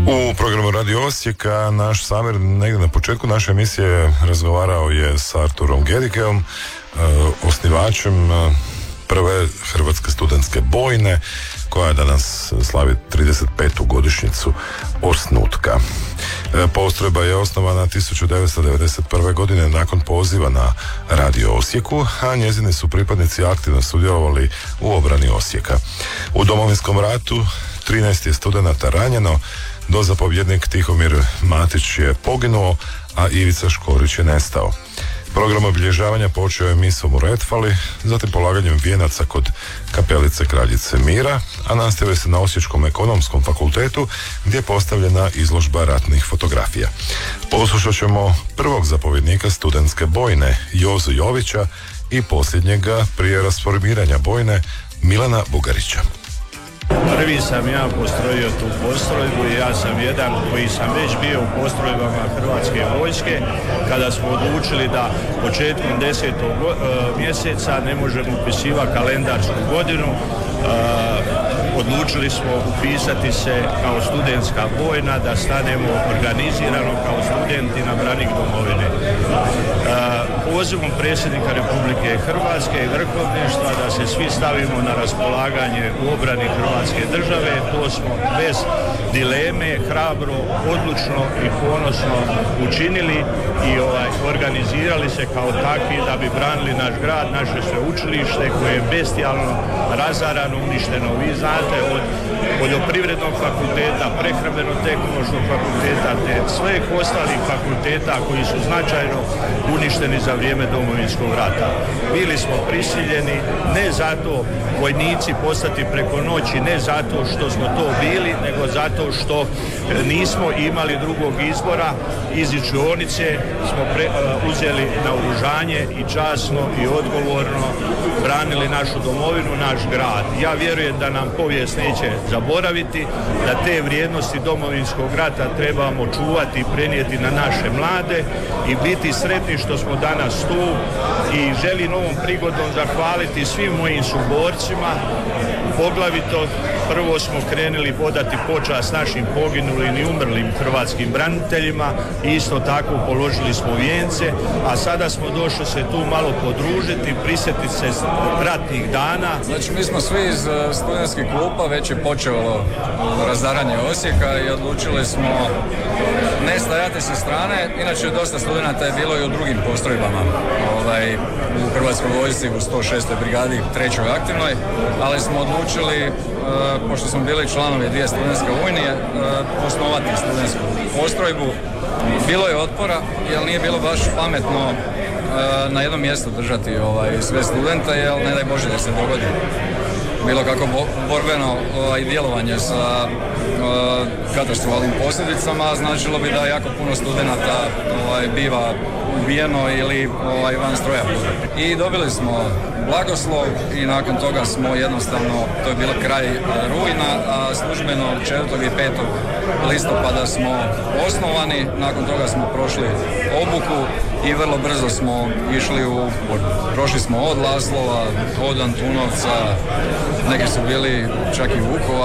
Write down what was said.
U programu Radio Osijeka naš Samir negdje na početku naše emisije razgovarao je s Arturom Gedikeom, osnivačem prve hrvatske studentske bojne koja danas slavi 35. godišnjicu osnutka. Postrojba je osnovana 1991. godine nakon poziva na Radio Osijeku, a njezini su pripadnici aktivno sudjelovali u obrani Osijeka. U Domovinskom ratu 13 je studenata ranjeno, dozapovjednik Tihomir Matić je poginuo, a Ivica Škorić je nestao. Program obilježavanja počeo je misom u Retfali, zatim polaganjem vijenaca kod kapelice Kraljice Mira, a nastavio se na Osječkom ekonomskom fakultetu gdje je postavljena izložba ratnih fotografija. Poslušat ćemo prvog zapovjednika studentske bojne, Jozu Jovića, i posljednjega prije rasformiranja bojne, Milana Bugarića. Prvi sam ja postrojio tu postrojbu i ja sam jedan koji sam već bio u postrojbama Hrvatske vojske kada smo odlučili da početkom 10. mjeseca ne možemo upisivati kalendarsku godinu. Odlučili smo upisati se kao studentska bojna, da stanemo organizirano kao studenti na branik domovine. Pozivom predsjednika Republike Hrvatske i vrhovništva da se svi stavimo na raspolaganje u obrani Hrvatske države, to smo bez dileme, hrabro, odlučno i ponosno učinili i organizirali se kao takvi da bi branili naš grad, naše sveučilište koje je bestijalno razarano, uništeno. Vi znate, od poljoprivrednog fakulteta, prehrambeno-tehnološkog fakulteta te svih ostalih fakulteta koji su značajno uništeni za vrijeme Domovinskog rata. Bili smo prisiljeni, ne zato vojnici postati preko noći, ne zato što smo to bili, nego zato što nismo imali drugog izbora. Iz učionice smo uzeli naoružanje i časno i odgovorno branili našu domovinu, naš grad. Ja vjerujem da nam povijest neće zaboraviti, da te vrijednosti Domovinskog rata trebamo čuvati i prenijeti na naše mlade i biti sretni što smo danas tu. I želim ovom prigodom zahvaliti svim mojim suborcima, poglavito prvo smo krenuli odati počast našim poginulim i umrlim hrvatskim braniteljima i isto tako položili smo vijence, a sada smo došli se tu malo podružiti, prisjetiti se ratnih dana. Znači mi smo svi iz studentskih klupa, već je počelo razaranje Osijeka i odlučili smo ne stajati sa strane, inače dosta studenata je bilo i u drugim postrojbama, u Hrvatskoj vojsci u 106. brigadi 3. aktivnoj, ali smo odlučili, pošto smo bili članovi dvije studentske unije, osnovati studentsku postrojbu. Bilo je otpora, jer nije bilo baš pametno na jednom mjestu držati sve studente, jer ne daj Bože da se dogodi bilo kako borbeno djelovanje sa katastrofalnim posljedicama, značilo bi da jako puno studenata biva ubijeno ili van stroja. I dobili smo blagoslov i nakon toga smo jednostavno, to je bilo kraj rujna, a službeno 4. i 5. listopada smo osnovani, nakon toga smo prošli obuku i vrlo brzo smo išli u borbu. Prošli smo od Laslova, od Antunovca, neki su bili čak i Vukovar.